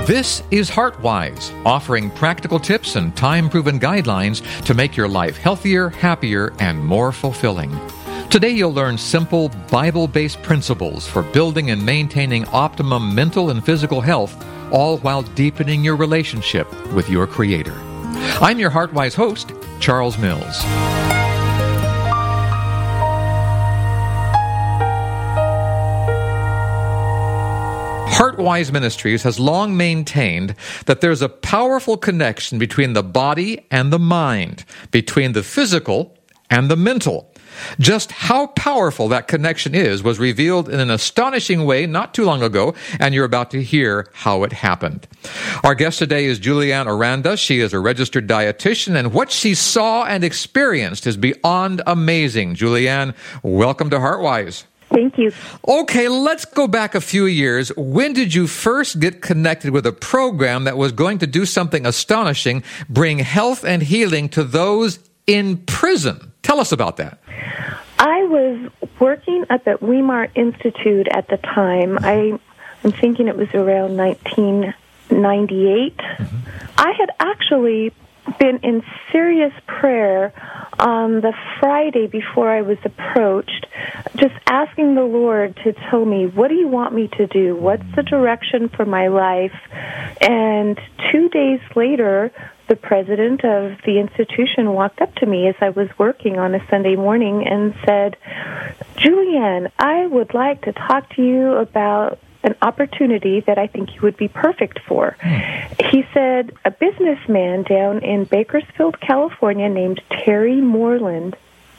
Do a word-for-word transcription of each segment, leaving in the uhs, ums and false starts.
This is HeartWise, offering practical tips and time-proven guidelines to make your life healthier, happier, and more fulfilling. Today you'll learn simple, Bible-based principles for building and maintaining optimum mental and physical health, all while deepening your relationship with your Creator. I'm your HeartWise host, Charles Mills. HeartWise Ministries has long maintained that there's a powerful connection between the body and the mind, between the physical and the mental. Just how powerful that connection is was revealed in an astonishing way not too long ago, and you're about to hear how it happened. Our guest today is Julianne Aranda. She is a registered dietitian, and what she saw and experienced is beyond amazing. Julianne, welcome to HeartWise. Thank you. Okay, let's go back a few years. When did you first get connected with a program that was going to do something astonishing, bring health and healing to those in prison? Tell us about that. I was working up at Weimar Institute at the time. I, I'm thinking it was around nineteen ninety-eight. Mm-hmm. I had actually been in serious prayer on the Friday before I was approached, just asking the Lord to tell me, what do you want me to do? What's the direction for my life? And two days later, the president of the institution walked up to me as I was working on a Sunday morning and said, Julianne, I would like to talk to you about an opportunity that I think you would be perfect for. He said, a businessman down in Bakersfield, California named Terry Moreland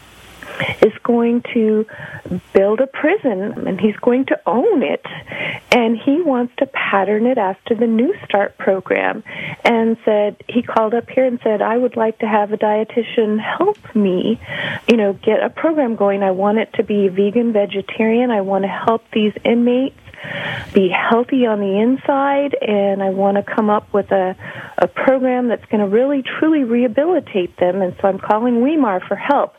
is going to build a prison, and he's going to own it, and he wants to pattern it after the New Start program. And said, he called up here and said, I would like to have a dietitian help me, you know, get a program going. I want it to be vegan, vegetarian. I want to help these inmates be healthy on the inside, and I want to come up with a, a program that's going to really, truly rehabilitate them, and so I'm calling Weimar for help.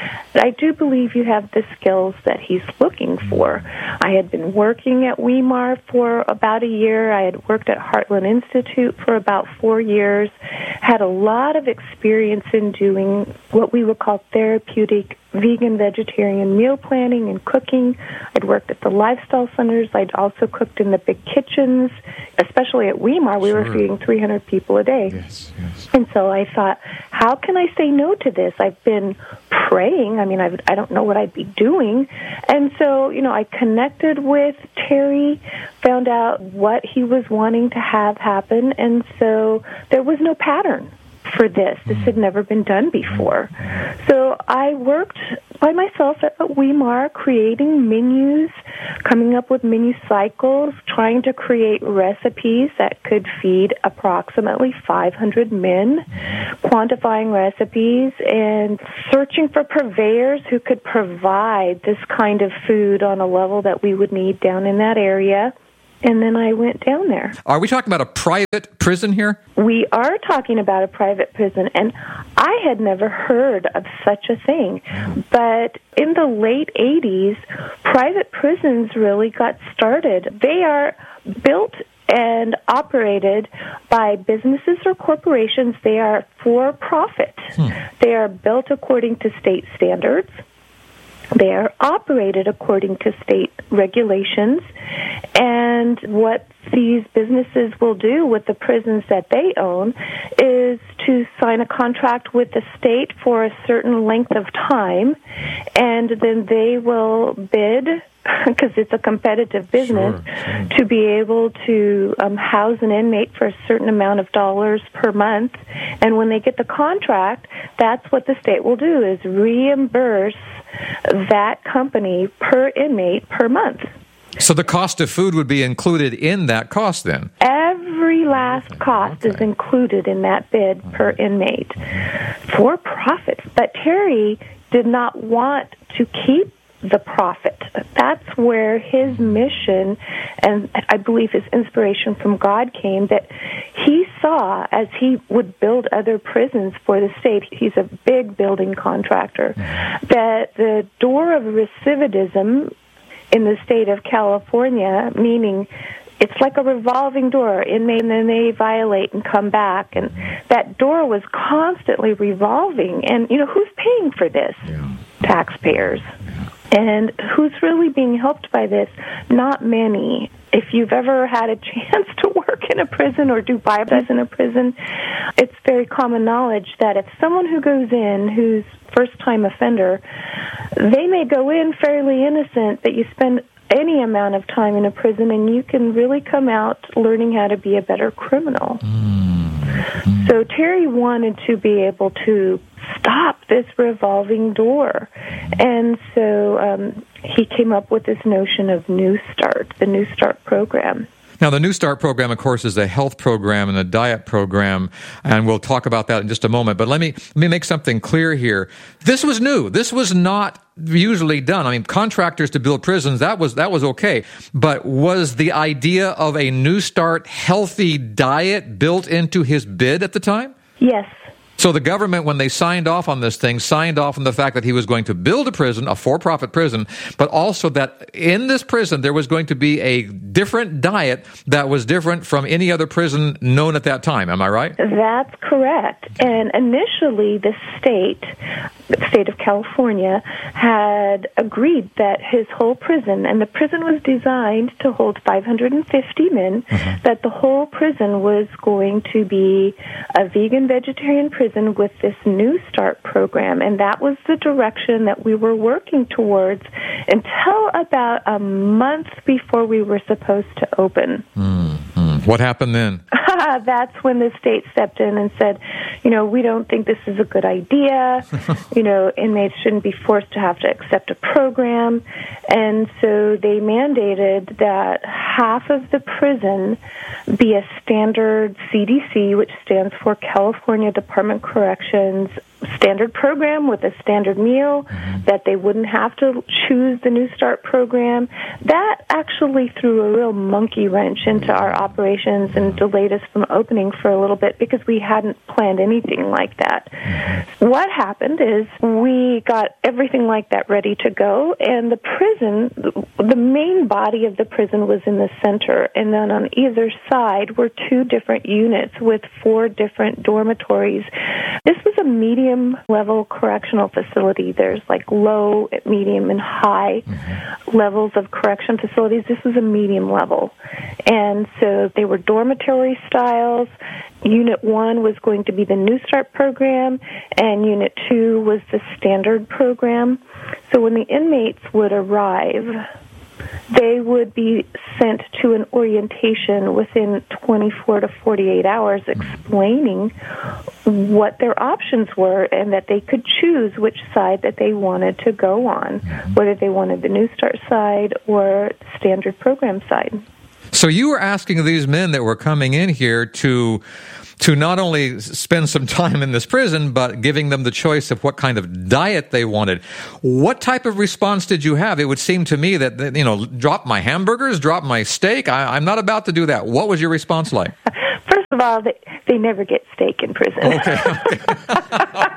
I do believe you have the skills that he's looking for. I had been working at Weimar for about a year. I had worked at Heartland Institute for about four years, had a lot of experience in doing what we would call therapeutic vegan, vegetarian meal planning and cooking. I'd worked at the lifestyle centers. I'd also cooked in the big kitchens, especially at Weimar. We sure. were feeding three hundred people a day. Yes, yes. And so I thought, how can I say no to this? I've been praying. I mean, I've, I don't know what I'd be doing. And so, you know, I connected with Terry, found out what he was wanting to have happen, and so there was no pattern for this. This had never been done before. So I worked by myself at Weimar, creating menus, coming up with menu cycles, trying to create recipes that could feed approximately five hundred men, quantifying recipes, and searching for purveyors who could provide this kind of food on a level that we would need down in that area. And then I went down there. Are we talking about a private prison here? We are talking about a private prison, and I had never heard of such a thing. But in the late eighties, private prisons really got started. They are built and operated by businesses or corporations. They are for profit. Hmm. They are built according to state standards. They are operated according to state regulations, and what these businesses will do with the prisons that they own is to sign a contract with the state for a certain length of time, and then they will bid, because it's a competitive business, sure, sure. to be able to um, house an inmate for a certain amount of dollars per month. And when they get the contract, that's what the state will do, is reimburse that company per inmate per month. So the cost of food would be included in that cost then? Every last cost okay. is included in that bid okay. per inmate for profit. But Terry did not want to keep the profit. That's where his mission, and I believe his inspiration from God came, that he saw as he would build other prisons for the state, he's a big building contractor, that the door of recidivism in the state of California, meaning it's like a revolving door. Inmate, and then they violate and come back, and that door was constantly revolving. And you know, who's paying for this? Yeah. Taxpayers. Yeah. And who's really being helped by this? Not many. If you've ever had a chance to work in a prison or do Bibles in a prison, it's very common knowledge that if someone who goes in who's first-time offender, they may go in fairly innocent, but you spend any amount of time in a prison and you can really come out learning how to be a better criminal. Mm-hmm. So Terry wanted to be able to stop this revolving door. And so um, he came up with this notion of New Start, the New Start program. Now, the New Start program, of course, is a health program and a diet program, and we'll talk about that in just a moment. But let me let me make something clear here. This was new. This was not usually done. I mean, contractors to build prisons, that was that was okay. But was the idea of a New Start healthy diet built into his bid at the time? Yes. So the government, when they signed off on this thing, signed off on the fact that he was going to build a prison, a for-profit prison, but also that in this prison there was going to be a different diet that was different from any other prison known at that time. Am I right? That's correct. And initially the state, the state of California, had agreed that his whole prison, and the prison was designed to hold five hundred fifty men, mm-hmm. that the whole prison was going to be a vegan, vegetarian prison with this New Start program, and that was the direction that we were working towards until about a month before we were supposed to open. Mm-hmm. What happened then? That's when the state stepped in and said, you know, we don't think this is a good idea. You know, inmates shouldn't be forced to have to accept a program. And so they mandated that half of the prison be a standard C D C, which stands for California Department of Corrections, standard program with a standard meal, mm-hmm. that they wouldn't have to choose the New Start program. That actually threw a real monkey wrench into our operations and delayed us from opening for a little bit because we hadn't planned anything like that. Mm-hmm. What happened is we got everything like that ready to go, and the prison, the main body of the prison was in the center, and then on either side were two different units with four different dormitories. This was a medium level correctional facility. There's like low, medium, and high mm-hmm. levels of correction facilities. This was a medium level. And so they were dormitory styles. Unit one was going to be the New Start program, and Unit two was the standard program. So when the inmates would arrive, they would be sent to an orientation within twenty-four to forty-eight hours explaining what their options were and that they could choose which side that they wanted to go on, whether they wanted the New Start side or the standard program side. So you were asking these men that were coming in here to to not only spend some time in this prison, but giving them the choice of what kind of diet they wanted. What type of response did you have? It would seem to me that, you know, drop my hamburgers, drop my steak. I, I'm not about to do that. What was your response like? First of all, they, they never get steak in prison. Okay. okay. All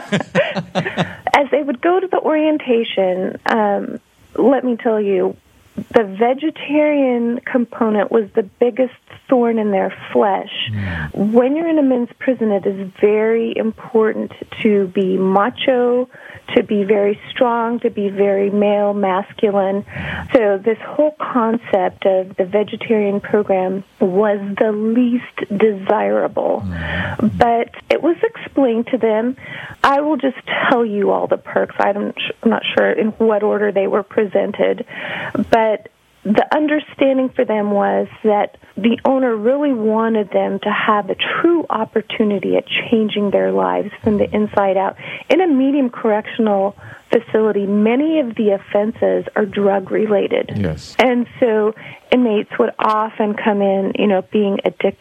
right. As they would go to the orientation, um, let me tell you, the vegetarian component was the biggest thorn in their flesh. Mm. When you're in a men's prison, it is very important to be macho, to be very strong, to be very male, masculine. So this whole concept of the vegetarian program was the least desirable. Mm. But it was explained to them. I will just tell you all the perks. I'm not sure in what order they were presented. But the understanding for them was that the owner really wanted them to have a true opportunity at changing their lives from the inside out. In a medium correctional facility, many of the offenses are drug-related. Yes. And so inmates would often come in, you know, being addicted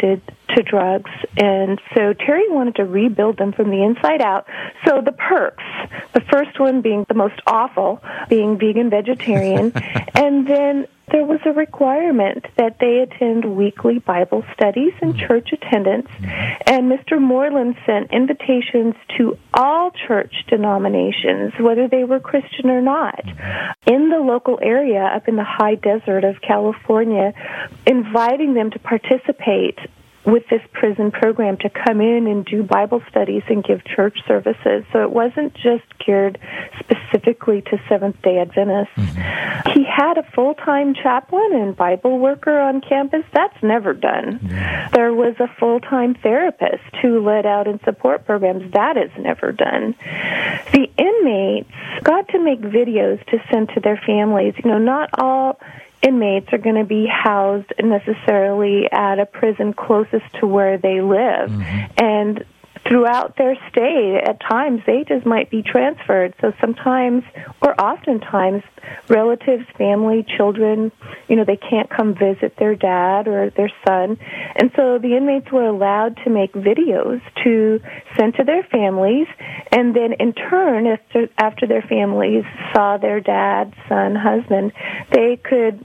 to drugs. And so Terry wanted to rebuild them from the inside out. So the perks, the first one being the most awful, being vegan, vegetarian, and then there was a requirement that they attend weekly Bible studies and church attendance. And Mister Moreland sent invitations to all church denominations, whether they were Christian or not, in the local area up in the high desert of California, inviting them to participate with this prison program to come in and do Bible studies and give church services. So it wasn't just geared specifically to Seventh-day Adventists. Mm-hmm. He had a full-time chaplain and Bible worker on campus. That's never done. Yeah. There was a full-time therapist who led out and support programs. That is never done. The inmates got to make videos to send to their families. You know, not all inmates are going to be housed necessarily at a prison closest to where they live. Mm-hmm. And throughout their stay, at times, they just might be transferred. So sometimes, or oftentimes, relatives, family, children, you know, they can't come visit their dad or their son. And so the inmates were allowed to make videos to send to their families. And then in turn, after, after their families saw their dad, son, husband, they could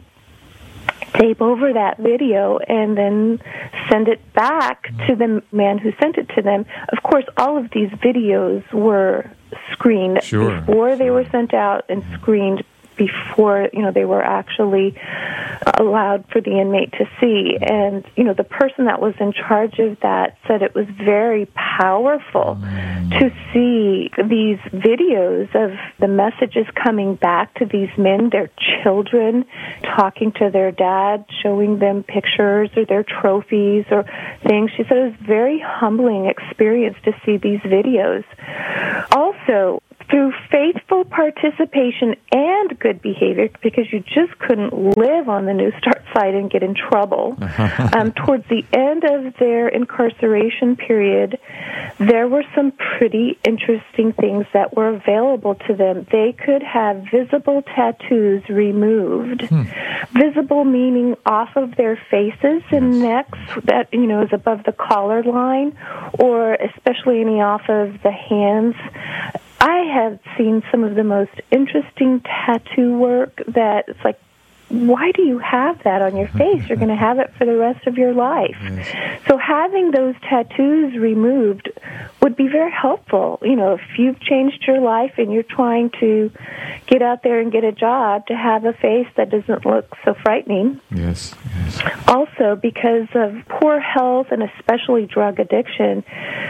tape over that video and then send it back to the man who sent it to them. Of course, all of these videos were screened sure, before they sure. were sent out and screened before, you know, they were actually allowed for the inmate to see. And, you know, the person that was in charge of that said it was very powerful mm. to see these videos of the messages coming back to these men, their children, talking to their dad, showing them pictures or their trophies or things. She said it was a very humbling experience to see these videos. Also, through faithful participation and good behavior, because you just couldn't live on the New Start site and get in trouble, um, towards the end of their incarceration period, there were some pretty interesting things that were available to them. They could have visible tattoos removed. Hmm. Visible meaning off of their faces and necks, that, you know, is above the collar line, or especially any off of the hands. I have seen some of the most interesting tattoo work that it's like, why do you have that on your face? You're going to have it for the rest of your life. Yes. So having those tattoos removed would be very helpful. You know, if you've changed your life and you're trying to get out there and get a job, to have a face that doesn't look so frightening. Yes, yes. Also, because of poor health and especially drug addiction,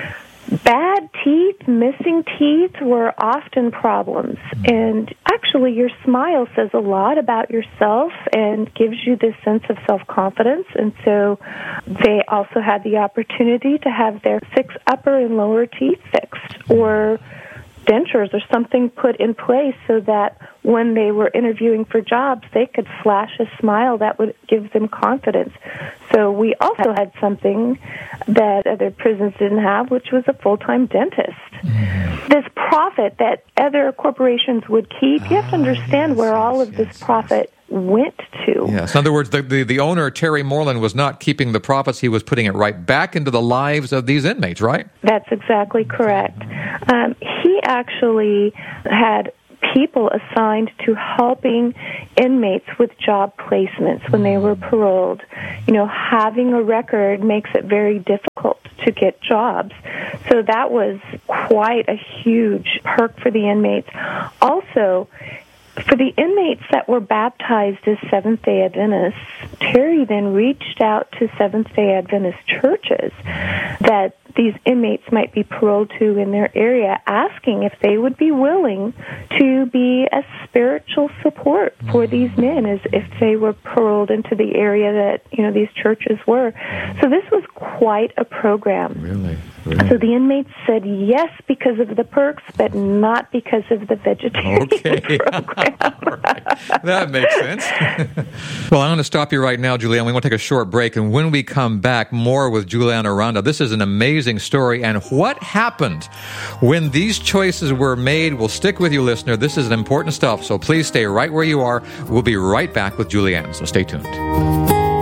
bad teeth, missing teeth were often problems. And actually, your smile says a lot about yourself and gives you this sense of self-confidence. And so they also had the opportunity to have their six upper and lower teeth fixed, or dentures or something put in place so that when they were interviewing for jobs, they could flash a smile that would give them confidence. So we also had something that other prisons didn't have, which was a full-time dentist. Mm-hmm. This profit that other corporations would keep, you have to understand uh, yes, where all of yes, this yes, profit yes. went to. Yes. In other words, the, the, the owner, Terry Moreland, was not keeping the profits. He was putting it right back into the lives of these inmates, right? That's exactly correct. Um, he actually had people assigned to helping inmates with job placements when they were paroled. You know, having a record makes it very difficult to get jobs. So that was quite a huge perk for the inmates. Also, for the inmates that were baptized as Seventh-day Adventists, Terry then reached out to Seventh-day Adventist churches that these inmates might be paroled to in their area, asking if they would be willing to be a spiritual support for these men as if they were paroled into the area that, you know, these churches were. So this was quite a program. Really? Really? So the inmates said yes because of the perks, but not because of the vegetarian okay. program. Right. That makes sense. Well, I'm going to stop you right now, Julianne. We want to take a short break, and when we come back, more with Julianne Aranda. This is an amazing story, and what happened when these choices were made will stick with you, listener. This is important stuff, so please stay right where you are. We'll be right back with Julianne, so stay tuned.